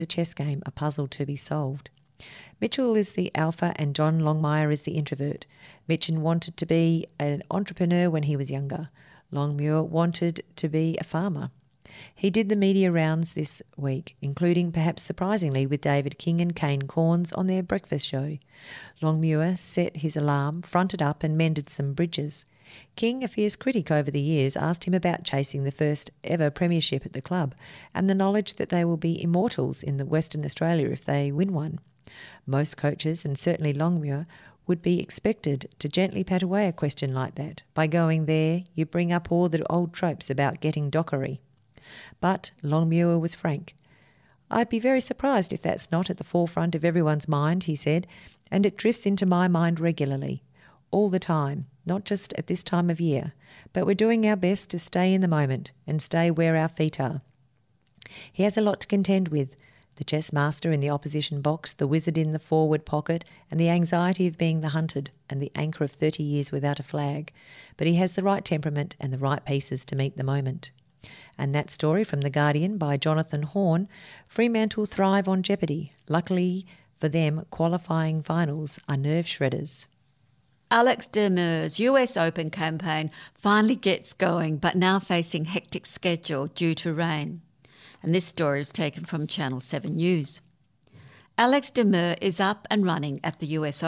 a chess game, a puzzle to be solved. Mitchell is the alpha and John Longmire is the introvert. Mitchin wanted to be an entrepreneur when he was younger. Longmuir wanted to be a farmer. He did the media rounds this week, including, perhaps surprisingly, with David King and Kane Corns on their breakfast show. Longmuir set his alarm, fronted up and mended some bridges. King, a fierce critic over the years, asked him about chasing the first ever premiership at the club and the knowledge that they will be immortals in the Western Australia if they win one. Most coaches, and certainly Longmuir, would be expected to gently pat away a question like that. By going there, you bring up all the old tropes about getting dockery. But Longmuir was frank. "I'd be very surprised if that's not at the forefront of everyone's mind," he said, "and it drifts into my mind regularly, all the time, not just at this time of year, but we're doing our best to stay in the moment and stay where our feet are." He has a lot to contend with: the chess master in the opposition box, the wizard in the forward pocket, and the anxiety of being the hunted and the anchor of 30 years without a flag. But he has the right temperament and the right pieces to meet the moment. And that story from The Guardian by Jonathan Horn: Fremantle thrive on jeopardy. Luckily for them, qualifying finals are nerve shredders. Alex de Minaur's US Open campaign finally gets going, but now facing hectic schedule due to rain. And this story is taken from Channel 7 News. Alex de Minaur is up and running at the US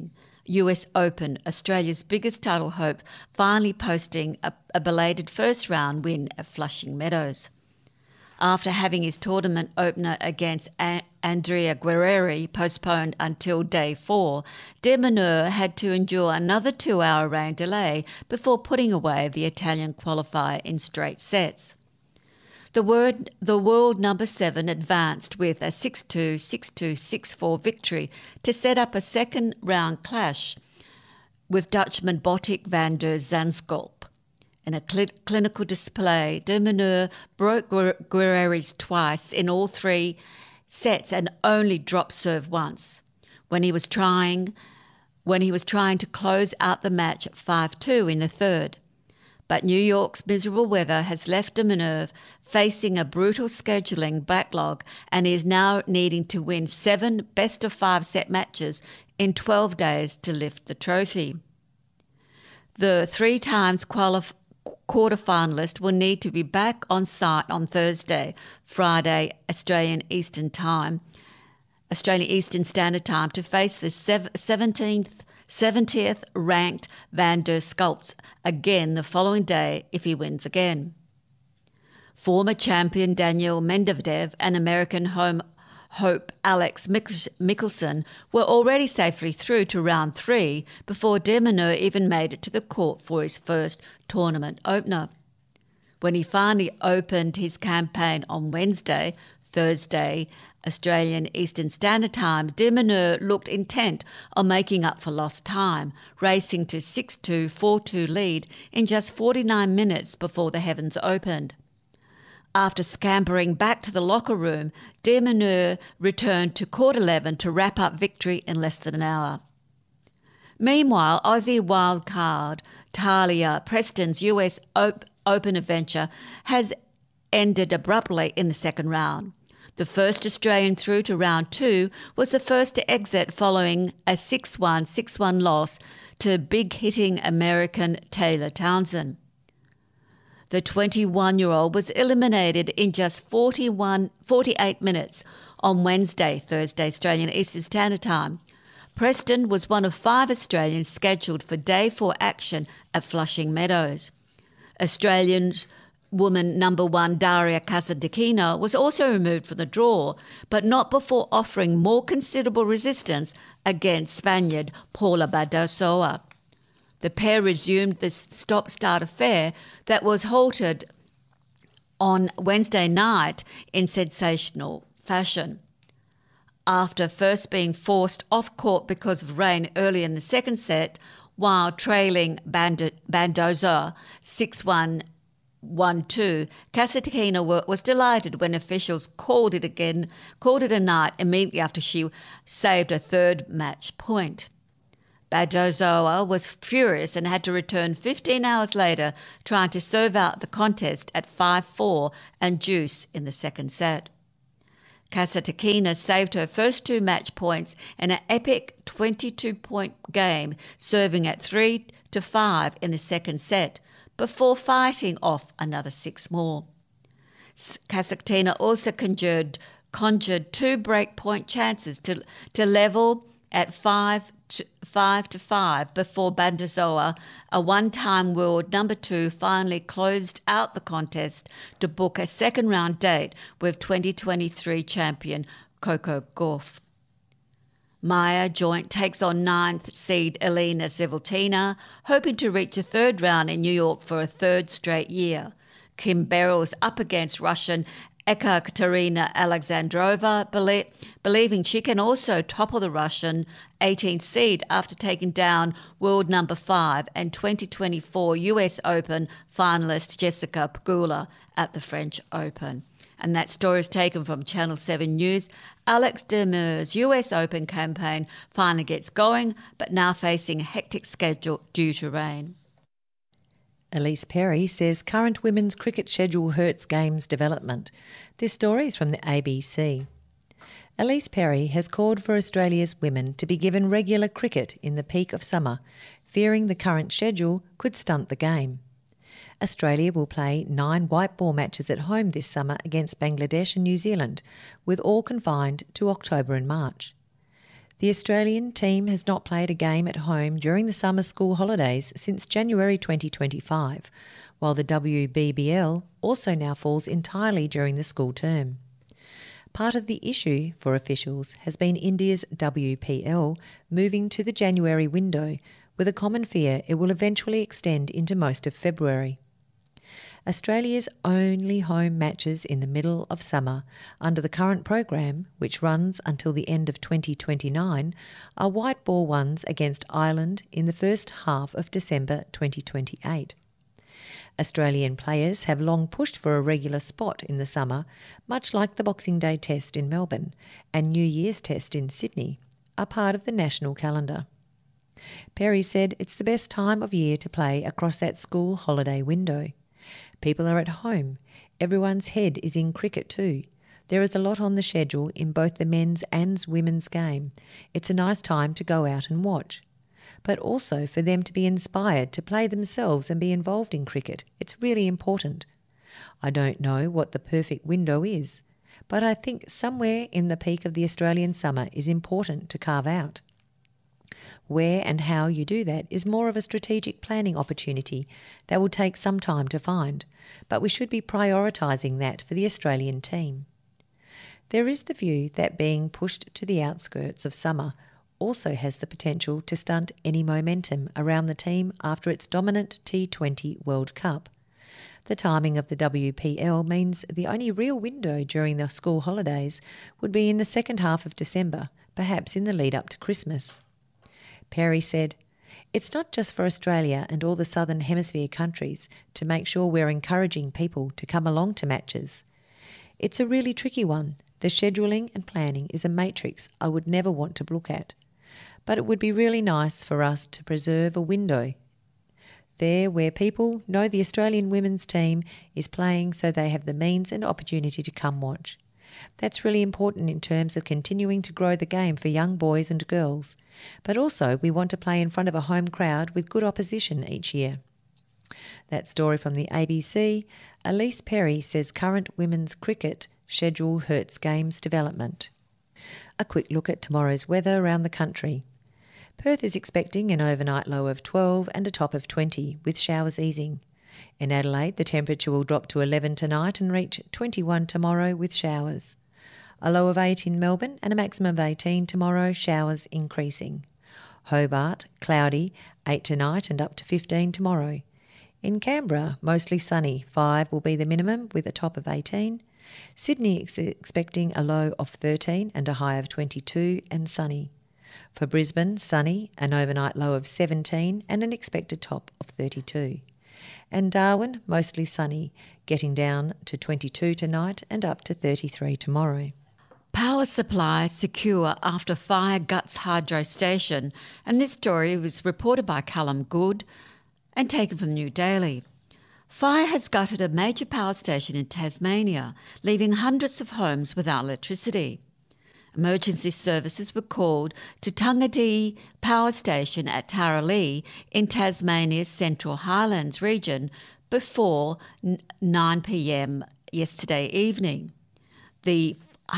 Open, Australia's biggest title hope, finally posting a belated first-round win at Flushing Meadows. After having his tournament opener against Andrea Guerrieri postponed until day 4, de Minaur had to endure another 2-hour rain delay before putting away the Italian qualifier in straight sets. The world number 7 advanced with a 6-2, 6-2, 6-4 victory to set up a second-round clash with Dutchman Botic van der Zandschulp. In a clinical display, de Minaur broke Guerrieri's twice in all 3 sets and only dropped serve once. When he was trying to close out the match at 5-2 in the third. But New York's miserable weather has left de Minaur facing a brutal scheduling backlog and is now needing to win 7 best-of-5 set matches in 12 days to lift the trophy. The 3 times quarter-finalist will need to be back on site on Thursday, Friday, Australian Eastern Standard Time to face the 70th ranked Van der Zandschulp again the following day if he wins again. Former champion Daniil Medvedev and American hope Alex Michelsen were already safely through to round 3 before de Minaur even made it to the court for his first tournament opener. When he finally opened his campaign on Thursday, Australian Eastern Standard Time, de Minaur looked intent on making up for lost time, racing to 6-2, 4-2 lead in just 49 minutes before the heavens opened. After scampering back to the locker room, de Minaur returned to court 11 to wrap up victory in less than an hour. Meanwhile, Aussie wildcard Talia Preston's US Open adventure has ended abruptly in the second round. The first Australian through to round 2 was the first to exit following a 6-1, 6-1 loss to big-hitting American Taylor Townsend. The 21-year-old was eliminated in just 48 minutes on Thursday, Australian Eastern Standard Time. Preston was one of 5 Australians scheduled for day 4 action at Flushing Meadows. Australians woman number 1 Daria Kasatkina was also removed from the draw, but not before offering more considerable resistance against Spaniard Paula Badosa. The pair resumed the stop-start affair that was halted on Wednesday night in sensational fashion. After first being forced off court because of rain early in the second set, while trailing Badosa 6-1, 1-2, Kasatkina was delighted when officials called it a night immediately after she saved a third match point. Badosa was furious and had to return 15 hours later, trying to serve out the contest at 5-4 and deuce in the second set. Kasatkina saved her first 2 match points in an epic 22-point game, serving at 3-5 in the second set, before fighting off another 6 more. Kasatkina also conjured 2 break-point chances to level at 5-5 before Bandazoa, a one-time world number 2, finally closed out the contest to book a second-round date with 2023 champion Coco Gauff. Maya Joint takes on 9th seed Elena Svitolina, hoping to reach a third round in New York for a third straight year. Kim Beryl's up against Russian Ekaterina Alexandrova, believing she can also topple the Russian 18th seed after taking down world number 5 and 2024 US Open finalist Jessica Pegula at the French Open. And that story is taken from Channel 7 News. Alex Demers' US Open campaign finally gets going, but now facing a hectic schedule due to rain. Ellyse Perry says current women's cricket schedule hurts games development. This story is from the ABC. Ellyse Perry has called for Australia's women to be given regular cricket in the peak of summer, fearing the current schedule could stunt the game. Australia will play 9 white ball matches at home this summer against Bangladesh and New Zealand, with all confined to October and March. The Australian team has not played a game at home during the summer school holidays since January 2025, while the WBBL also now falls entirely during the school term. Part of the issue for officials has been India's WPL moving to the January window, with a common fear it will eventually extend into most of February. Australia's only home matches in the middle of summer under the current program, which runs until the end of 2029, are white ball ones against Ireland in the first half of December 2028. Australian players have long pushed for a regular spot in the summer, much like the Boxing Day Test in Melbourne and New Year's Test in Sydney, are part of the national calendar. Perry said it's the best time of year to play across that school holiday window. People are at home. Everyone's head is in cricket too. There is a lot on the schedule in both the men's and women's game. It's a nice time to go out and watch. But also for them to be inspired to play themselves and be involved in cricket. It's really important. I don't know what the perfect window is, but I think somewhere in the peak of the Australian summer is important to carve out. Where and how you do that is more of a strategic planning opportunity that will take some time to find, but we should be prioritising that for the Australian team. There is the view that being pushed to the outskirts of summer also has the potential to stunt any momentum around the team after its dominant T20 World Cup. The timing of the WPL means the only real window during the school holidays would be in the second half of December, perhaps in the lead up to Christmas. Perry said, "It's not just for Australia and all the Southern Hemisphere countries to make sure we're encouraging people to come along to matches. It's a really tricky one. The scheduling and planning is a matrix I would never want to look at. But it would be really nice for us to preserve a window there where people know the Australian women's team is playing so they have the means and opportunity to come watch. That's really important in terms of continuing to grow the game for young boys and girls. But also we want to play in front of a home crowd with good opposition each year." That story from the ABC. Ellyse Perry says current women's cricket schedule hurts games development. A quick look at tomorrow's weather around the country. Perth is expecting an overnight low of 12 and a top of 20, with showers easing. In Adelaide, the temperature will drop to 11 tonight and reach 21 tomorrow with showers. A low of 8 in Melbourne and a maximum of 18 tomorrow, showers increasing. Hobart, cloudy, 8 tonight and up to 15 tomorrow. In Canberra, mostly sunny, 5 will be the minimum with a top of 18. Sydney is expecting a low of 13 and a high of 22 and sunny. For Brisbane, sunny, an overnight low of 17 and an expected top of 32. And Darwin, mostly sunny, getting down to 22 tonight and up to 33 tomorrow. Power supply secure after fire guts hydro station, and this story was reported by Callum Good and taken from New Daily. Fire has gutted a major power station in Tasmania, leaving hundreds of homes without electricity. Emergency services were called to Tungadee Power Station at Tarralee in Tasmania's Central Highlands region before 9 p.m. yesterday evening. The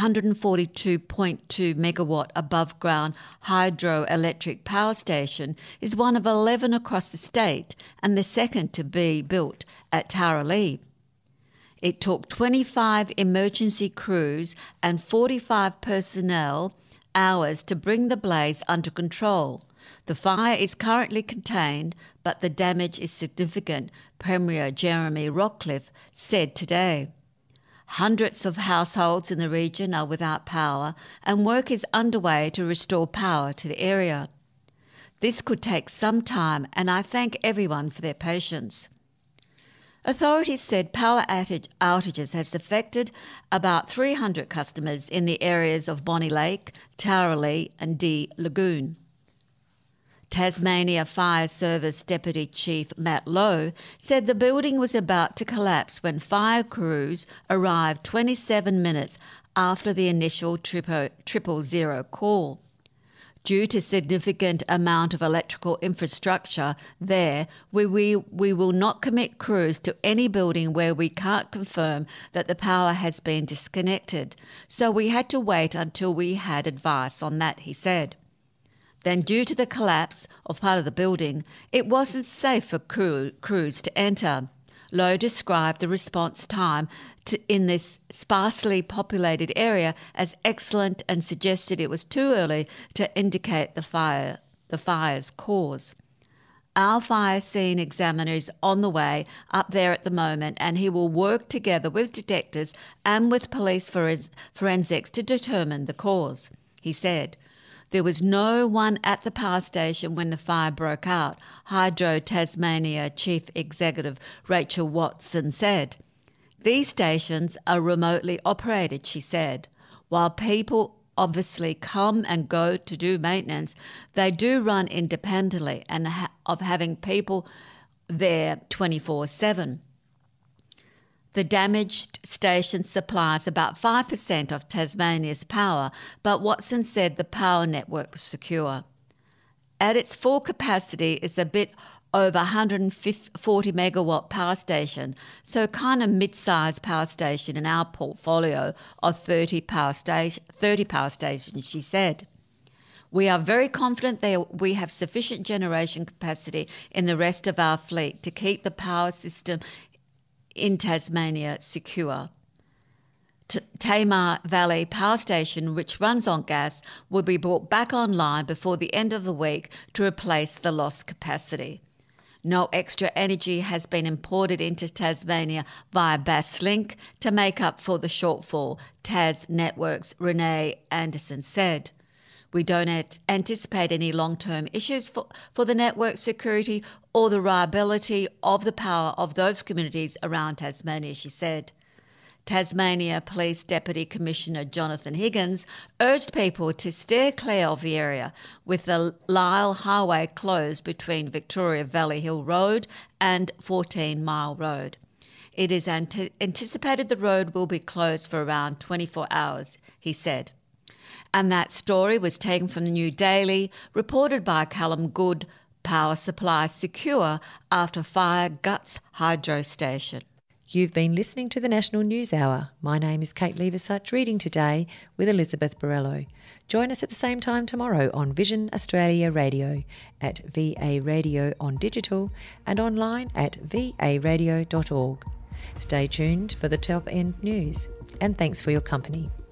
142.2 megawatt above ground hydroelectric power station is one of 11 across the state and the second to be built at Tarralee. It took 25 emergency crews and 45 personnel hours to bring the blaze under control. The fire is currently contained, but the damage is significant, Premier Jeremy Rockcliffe said today. Hundreds of households in the region are without power, and work is underway to restore power to the area. This could take some time, and I thank everyone for their patience. Authorities said power outages has affected about 300 customers in the areas of Bonnie Lake, Tarralee and Dee Lagoon. Tasmania Fire Service Deputy Chief Matt Lowe said the building was about to collapse when fire crews arrived 27 minutes after the initial 000 call. Due to significant amount of electrical infrastructure there, we will not commit crews to any building where we can't confirm that the power has been disconnected. So we had to wait until we had advice on that, he said. Then, due to the collapse of part of the building, it wasn't safe for crews to enter. Lowe described the response time in this sparsely populated area as excellent and suggested it was too early to indicate the fire's cause. Our fire scene examiner is on the way up there at the moment, and he will work together with detectives and with police forensics to determine the cause, he said. There was no one at the power station when the fire broke out, Hydro Tasmania Chief Executive Rachel Watson said. These stations are remotely operated, she said. While people obviously come and go to do maintenance, they do run independently and of having people there 24/7. The damaged station supplies about 5% of Tasmania's power, but Watson said the power network was secure. At its full capacity, it's a bit over 140 megawatt power station, so kind of mid-sized power station in our portfolio of 30 power stations, she said. We are very confident that we have sufficient generation capacity in the rest of our fleet to keep the power system in Tasmania secure. Tamar Valley Power Station, which runs on gas, will be brought back online before the end of the week to replace the lost capacity. No extra energy has been imported into Tasmania via Basslink to make up for the shortfall, Tas Network's Renee Anderson said. We don't anticipate any long-term issues for the network security or the reliability of the power of those communities around Tasmania, she said. Tasmania Police Deputy Commissioner Jonathan Higgins urged people to steer clear of the area, with the Lyle Highway closed between Victoria Valley Hill Road and 14 Mile Road. It is anticipated the road will be closed for around 24 hours, he said. And that story was taken from the New Daily, reported by Callum Good. Power supply secure after fire guts hydro station. You've been listening to the National News Hour. My name is Kate Leversuch, reading today with Elizabeth Borrello. Join us at the same time tomorrow on Vision Australia Radio, at VA Radio on digital and online at varadio.org. Stay tuned for the top end news, and thanks for your company.